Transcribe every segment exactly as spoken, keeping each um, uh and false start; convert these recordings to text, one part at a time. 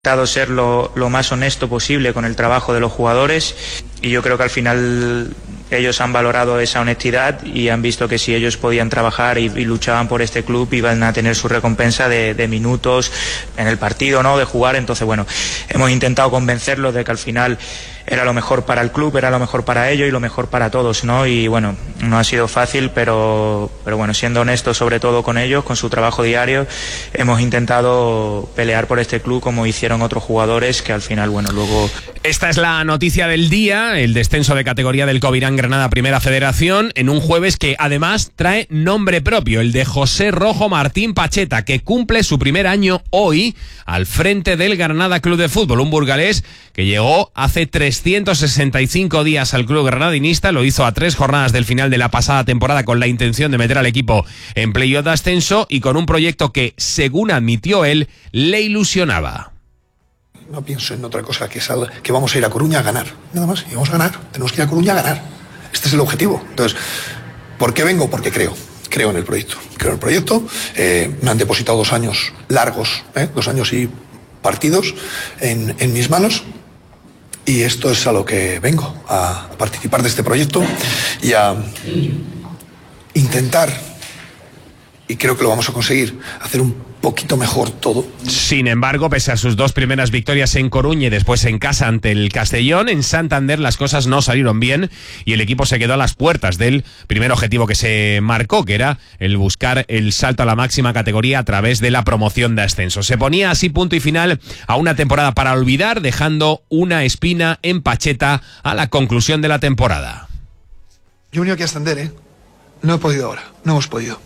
intentado ser lo, lo más honesto posible con el trabajo de los jugadores y yo creo que al final ellos han valorado esa honestidad y han visto que si ellos podían trabajar y, y luchaban por este club iban a tener su recompensa de, de minutos en el partido, ¿no? De jugar. Entonces, bueno, hemos intentado convencerlos de que al final era lo mejor para el club, era lo mejor para ellos y lo mejor para todos, ¿no? Y bueno, no ha sido fácil, pero, pero bueno, siendo honestos sobre todo con ellos, con su trabajo diario, hemos intentado pelear por este club como hicieron otros jugadores que al final, bueno, luego... Esta es la noticia del día, el descenso de categoría del Covirán Granada Primera Federación, en un jueves que además trae nombre propio, el de José Rojo Martín Pacheta, que cumple su primer año hoy al frente del Granada Club de Fútbol, un burgalés que llegó hace trescientos sesenta y cinco días al club granadinista, lo hizo a tres jornadas del final de la pasada temporada con la intención de meter al equipo en playoff de ascenso y con un proyecto que, según admitió él, le ilusionaba. No pienso en otra cosa que, sal, que vamos a ir a Coruña a ganar, nada más, y vamos a ganar, tenemos que ir a Coruña a ganar, este es el objetivo. Entonces, ¿por qué vengo? Porque creo. Creo en el proyecto, creo en el proyecto, eh, me han depositado dos años largos, ¿eh? dos años y partidos en, en mis manos y esto es a lo que vengo, a participar de este proyecto y a intentar, y creo que lo vamos a conseguir, hacer un poquito mejor todo. Sin embargo, pese a sus dos primeras victorias en Coruña y después en casa ante el Castellón, en Santander las cosas no salieron bien y el equipo se quedó a las puertas del primer objetivo que se marcó, que era el buscar el salto a la máxima categoría a través de la promoción de ascenso. Se ponía así punto y final a una temporada para olvidar, dejando una espina en Pacheta a la conclusión de la temporada. Yo he venido aquí a ascender, ¿eh? No he podido ahora, no hemos podido.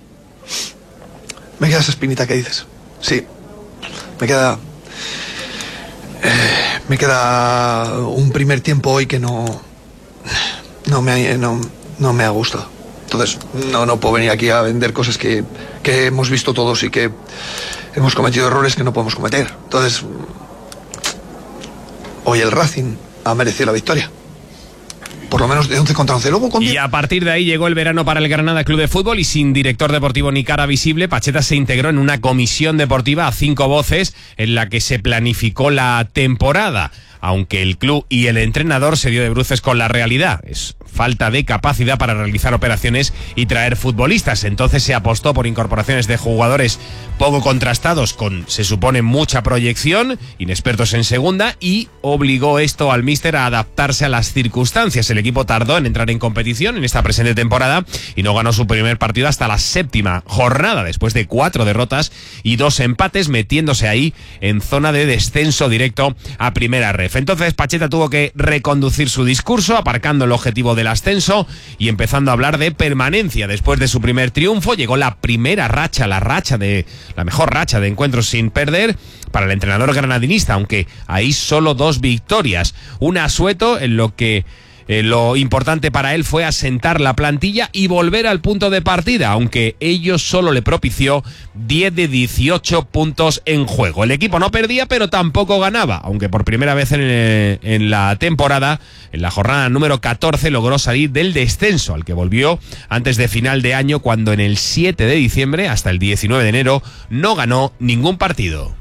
Me queda esa espinita que dices. Sí. Me queda... Eh, me queda un primer tiempo hoy que no... No me, no, no me ha gustado. Entonces, no, no puedo venir aquí a vender cosas que, que hemos visto todos y que hemos cometido errores que no podemos cometer. Entonces, hoy el Racing ha merecido la victoria. Por lo menos de once contra once. Luego con... Y a partir de ahí llegó el verano para el Granada Club de Fútbol y sin director deportivo ni cara visible, Pacheta se integró en una comisión deportiva a cinco voces en la que se planificó la temporada, aunque el club y el entrenador se dio de bruces con la realidad. Es falta de capacidad para realizar operaciones y traer futbolistas. Entonces se apostó por incorporaciones de jugadores poco contrastados con, se supone, mucha proyección, inexpertos en segunda, y obligó esto al míster a adaptarse a las circunstancias. El equipo tardó en entrar en competición en esta presente temporada y no ganó su primer partido hasta la séptima jornada, después de cuatro derrotas y dos empates, metiéndose ahí en zona de descenso directo a primera ref. Entonces Pacheta tuvo que reconducir su discurso, aparcando el objetivo del ascenso y empezando a hablar de permanencia. Después de su primer triunfo llegó la primera racha, la racha de la mejor racha de encuentros sin perder para el entrenador granadinista, aunque ahí solo dos victorias, una a Sueto, en lo que Eh, lo importante para él fue asentar la plantilla y volver al punto de partida, aunque ello solo le propició diez de dieciocho puntos en juego. El equipo no perdía, pero tampoco ganaba, aunque por primera vez en, el, en la temporada, en la jornada número catorce, logró salir del descenso, al que volvió antes de final de año, cuando en el siete de diciembre hasta el diecinueve de enero no ganó ningún partido.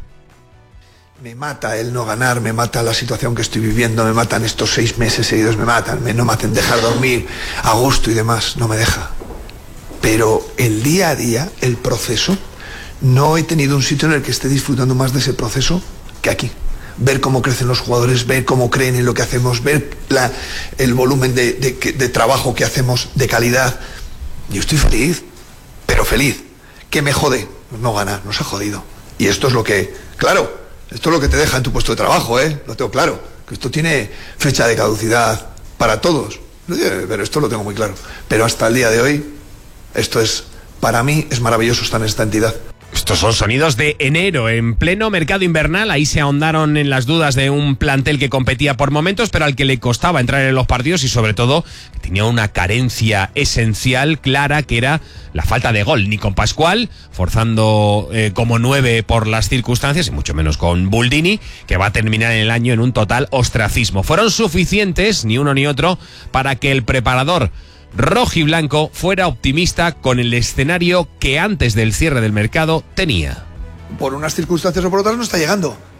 Me mata el no ganar, me mata la situación que estoy viviendo, me matan estos seis meses seguidos, me matan, me, no me hacen dejar dormir a gusto y demás, no me deja. Pero el día a día, el proceso, no he tenido un sitio en el que esté disfrutando más de ese proceso que aquí. Ver cómo crecen los jugadores, ver cómo creen en lo que hacemos, ver la, el volumen de, de, de trabajo que hacemos de calidad. Yo estoy feliz, pero feliz. ¿Qué me jode? No ganar, nos ha jodido. Y esto es lo que, claro... Esto es lo que te deja en tu puesto de trabajo, ¿eh? Lo tengo claro. Que esto tiene fecha de caducidad para todos. Pero esto lo tengo muy claro. Pero hasta el día de hoy, esto es, para mí, es maravilloso estar en esta entidad. Estos son sonidos de enero, en pleno mercado invernal. Ahí se ahondaron en las dudas de un plantel que competía por momentos, pero al que le costaba entrar en los partidos y sobre todo tenía una carencia esencial, clara, que era la falta de gol. Ni con Pascual, forzando eh, como nueve por las circunstancias, y mucho menos con Buldini, que va a terminar el año en un total ostracismo. Fueron suficientes, ni uno ni otro, para que el preparador rojiblanco fuera optimista con el escenario que antes del cierre del mercado tenía. Por unas circunstancias o por otras no está llegando.